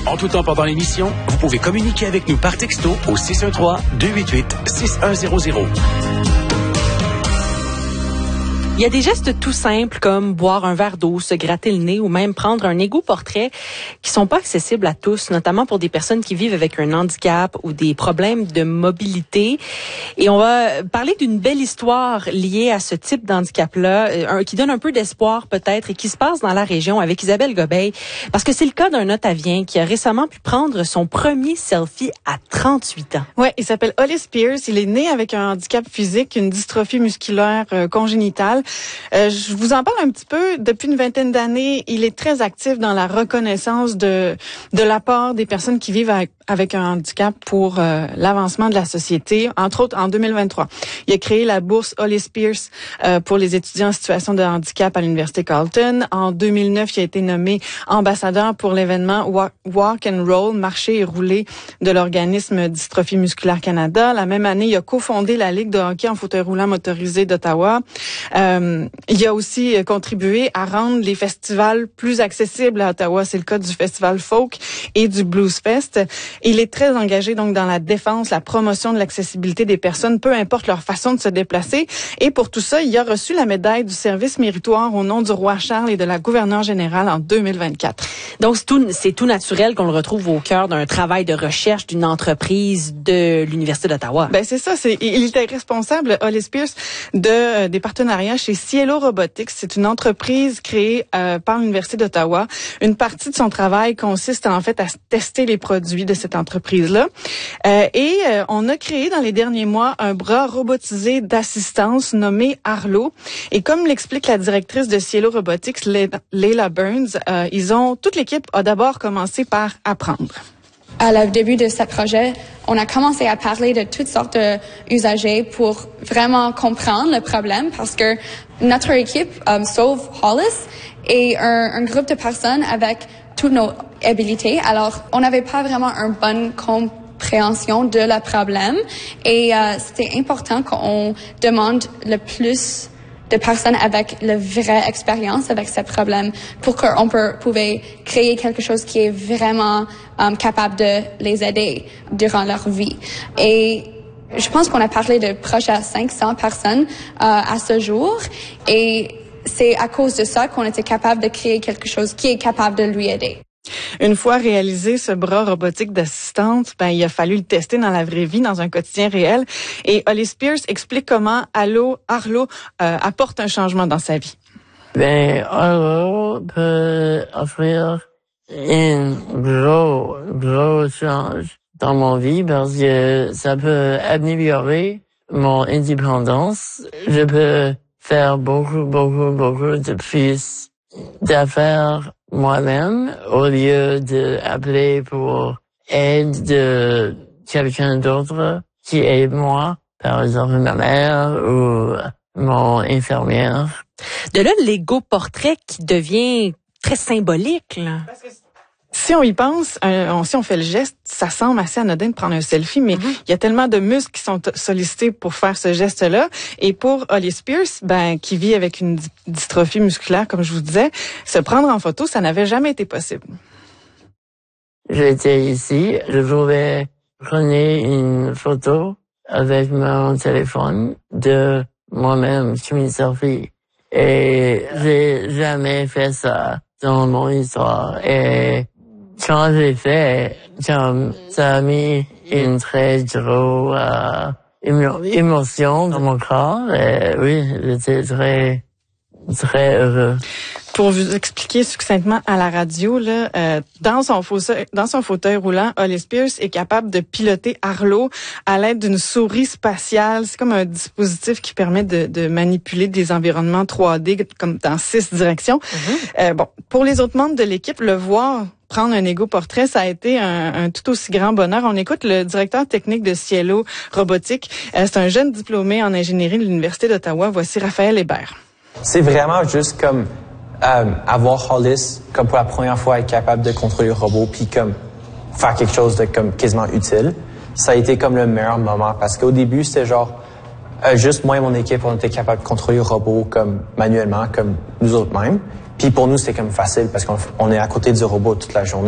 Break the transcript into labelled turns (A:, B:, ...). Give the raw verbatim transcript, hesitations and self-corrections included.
A: En tout temps pendant l'émission, vous pouvez communiquer avec nous par texto au six un trois, deux huit huit, six un zéro zéro.
B: Il y a des gestes tout simples comme boire un verre d'eau, se gratter le nez ou même prendre un égo-portrait qui sont pas accessibles à tous, notamment pour des personnes qui vivent avec un handicap ou des problèmes de mobilité. Et on va parler d'une belle histoire liée à ce type d'handicap-là, un, qui donne un peu d'espoir peut-être et qui se passe dans la région avec Isabelle Gobeil, parce que c'est le cas d'un Ottavien qui a récemment pu prendre son premier selfie à trente-huit ans.
C: Ouais, il s'appelle Hollis Pierce. Il est né avec un handicap physique, une dystrophie musculaire euh, congénitale. Euh, je vous en parle un petit peu. Depuis une vingtaine d'années, il est très actif dans la reconnaissance de de l'apport des personnes qui vivent avec, avec un handicap pour euh, l'avancement de la société. Entre autres, en deux mille vingt-trois, il a créé la bourse Hollis Pierce euh, pour les étudiants en situation de handicap à l'Université Carleton. En deux mille neuf, il a été nommé ambassadeur pour l'événement Walk, Walk and Roll, marcher et rouler de l'organisme Dystrophie musculaire Canada. La même année, il a cofondé la Ligue de hockey en fauteuil roulant motorisé d'Ottawa. Euh, il a aussi contribué à rendre les festivals plus accessibles à Ottawa. C'est le cas du Festival Folk et du Blues Fest. Il est très engagé donc dans la défense, la promotion de l'accessibilité des personnes, peu importe leur façon de se déplacer. Et pour tout ça, il a reçu la médaille du service méritoire au nom du roi Charles et de la gouverneure générale en deux mille vingt-quatre.
B: Donc, c'est tout, c'est tout naturel qu'on le retrouve au cœur d'un travail de recherche d'une entreprise de l'Université d'Ottawa.
C: Ben, c'est ça. C'est, il était responsable, Hollis Pierce, de, des partenariats chez Cielo Robotics. C'est une entreprise créée euh, par l'Université d'Ottawa. Une partie de son travail consiste en fait à tester les produits de cette entreprise-là. Euh, et euh, on a créé dans les derniers mois un bras robotisé d'assistance nommé Arlo. Et comme l'explique la directrice de Cielo Robotics, Leila Burns, euh, ils ont toute l'équipe a d'abord commencé par apprendre.
D: À le début de ce projet, on a commencé à parler de toutes sortes d'usagers pour vraiment comprendre le problème parce que notre équipe um, sauve Hollis et un, un groupe de personnes avec toutes nos habilités. Alors, on n'avait pas vraiment une bonne compréhension de le problème et euh, c'était important qu'on demande le plus de personnes avec la vraie expérience avec ce problème pour qu'on peut, pouvait créer quelque chose qui est vraiment um, capable de les aider durant leur vie. Et je pense qu'on a parlé de proche à cinq cents personnes euh, à ce jour et c'est à cause de ça qu'on était capable de créer quelque chose qui est capable de lui aider.
C: Une fois réalisé ce bras robotique d'assistance, ben il a fallu le tester dans la vraie vie, dans un quotidien réel. Et Hollis Pierce explique comment Arlo, Arlo euh, apporte un changement dans sa vie.
E: Ben Arlo peut offrir un gros, gros change dans mon vie parce que ça peut améliorer mon indépendance. Je peux faire beaucoup, beaucoup, beaucoup de plus d'affaires moi-même au lieu d'appeler pour aide de quelqu'un d'autre qui aide moi, par exemple ma mère ou mon infirmière.
B: De là, l'égo-portrait qui devient très symbolique, là.
C: Parce que si on y pense, euh, on, si on fait le geste, ça semble assez anodin de prendre un selfie, mais mm-hmm. il y a tellement de muscles qui sont sollicités pour faire ce geste-là. Et pour Hollis Pierce, ben, qui vit avec une dystrophie musculaire, comme je vous disais, se prendre en photo, ça n'avait jamais été possible.
E: J'étais ici, je voulais prendre une photo avec mon téléphone de moi-même sur une selfie. Et j'ai jamais fait ça dans mon histoire. Et quand j'ai fait, comme, ça a mis une très grosse euh, émo- émotion dans mon corps. Et oui, j'étais très, très heureux.
C: Pour vous expliquer succinctement à la radio, là, euh, dans son fauteuil, dans son fauteuil roulant, Hollis Pierce est capable de piloter Arlo à l'aide d'une souris spatiale. C'est comme un dispositif qui permet de, de manipuler des environnements trois D comme dans six directions. Mm-hmm. Euh, bon, pour les autres membres de l'équipe, le voir prendre un égo-portrait, ça a été un, un tout aussi grand bonheur. On écoute le directeur technique de Cielo Robotics. Euh, c'est un jeune diplômé en ingénierie de l'Université d'Ottawa. Voici Raphaël Hébert.
F: C'est vraiment juste comme euh, avoir Hollis comme pour la première fois être capable de contrôler le robot puis comme faire quelque chose de comme quasiment utile. Ça a été comme le meilleur moment parce qu'au début c'était genre euh, juste moi et mon équipe on était capable de contrôler le robot comme manuellement comme nous autres mêmes. Puis pour nous, c'est comme facile parce qu'on on est à côté du robot toute la journée.